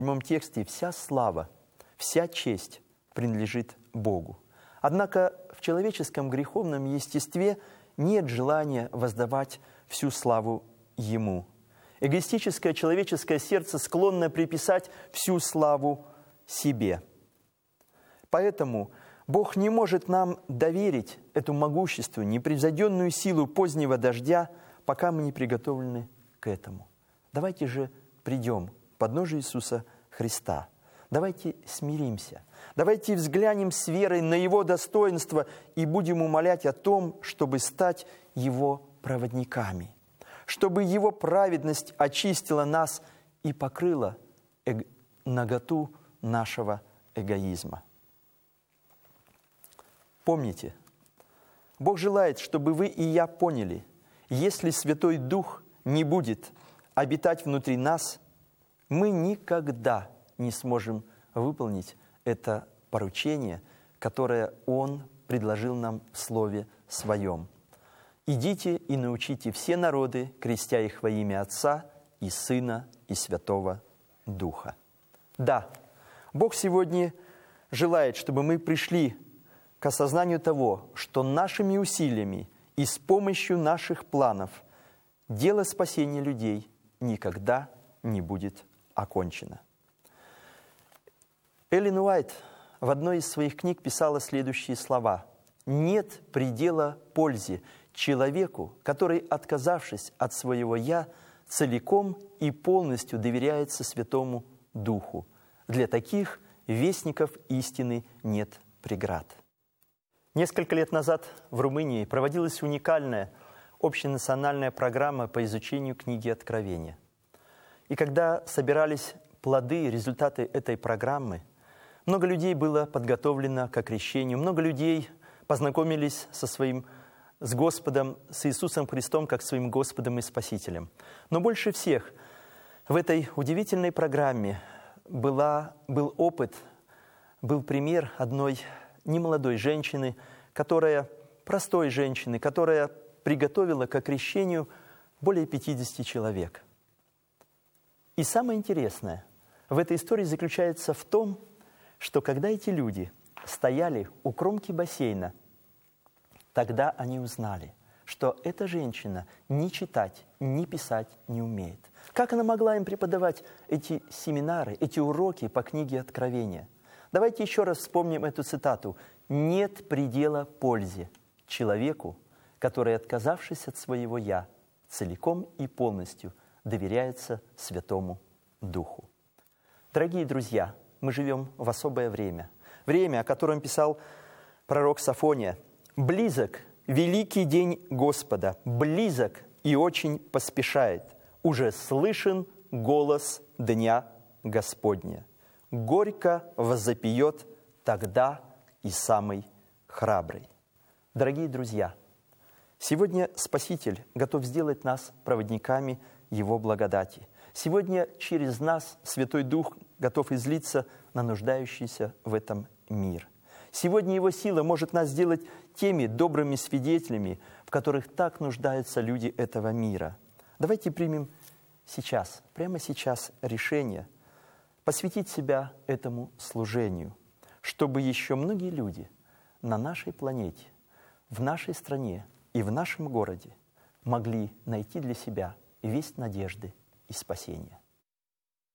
В 7 тексте вся слава, вся честь принадлежит Богу. Однако в человеческом греховном естестве нет желания воздавать всю славу Ему. Эгоистическое человеческое сердце склонно приписать всю славу себе. Поэтому Бог не может нам доверить эту могущественную, непревзойденную силу позднего дождя, пока мы не приготовлены к этому. Давайте же придем к подножию Иисуса Христа. Давайте смиримся. Давайте взглянем с верой на Его достоинство и будем умолять о том, чтобы стать Его проводниками, чтобы Его праведность очистила нас и покрыла наготу нашего эгоизма. Помните, Бог желает, чтобы вы и я поняли, если Святой Дух не будет обитать внутри нас, мы никогда не сможем выполнить это поручение, которое Он предложил нам в Слове Своем. «Идите и научите все народы, крестя их во имя Отца и Сына и Святого Духа». Да, Бог сегодня желает, чтобы мы пришли к осознанию того, что нашими усилиями и с помощью наших планов дело спасения людей никогда не будет окончено. Эллен Уайт в одной из своих книг писала следующие слова: «Нет предела пользе человеку, который, отказавшись от своего «я», целиком и полностью доверяется Святому Духу. Для таких вестников истины нет преград». Несколько лет назад в Румынии проводилась уникальная общенациональная программа по изучению книги Откровения. И когда собирались плоды, результаты этой программы, много людей было подготовлено к крещению, много людей познакомились с Господом, с Иисусом Христом, как своим Господом и Спасителем. Но больше всех в этой удивительной программе был опыт, был пример одной немолодой женщины, простой женщины, которая приготовила к крещению более 50 человек. И самое интересное в этой истории заключается в том, что когда эти люди стояли у кромки бассейна, тогда они узнали, что эта женщина ни читать, ни писать не умеет. Как она могла им преподавать эти семинары, эти уроки по книге Откровения? Давайте еще раз вспомним эту цитату. «Нет предела пользе человеку, который, отказавшись от своего «я», целиком и полностью доверяется Святому Духу». Дорогие друзья, мы живем в особое время. Время, о котором писал пророк Софония. «Близок великий день Господа, близок и очень поспешает. Уже слышен голос дня Господня. Горько возопьет тогда и самый храбрый». Дорогие друзья, сегодня Спаситель готов сделать нас проводниками Его благодати. Сегодня через нас Святой Дух готов излиться на нуждающийся в этом мир. Сегодня Его сила может нас сделать теми добрыми свидетелями, в которых так нуждаются люди этого мира. Давайте примем сейчас, прямо сейчас решение посвятить себя этому служению, чтобы еще многие люди на нашей планете, в нашей стране и в нашем городе могли найти для себя весть надежды и спасения.